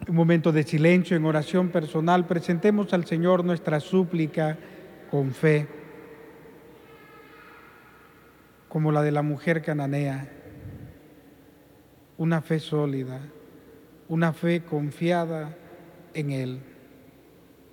Un momento de silencio en oración personal. Presentemos al Señor nuestra súplica con fe, como la de la mujer cananea. Una fe sólida, una fe confiada en Él.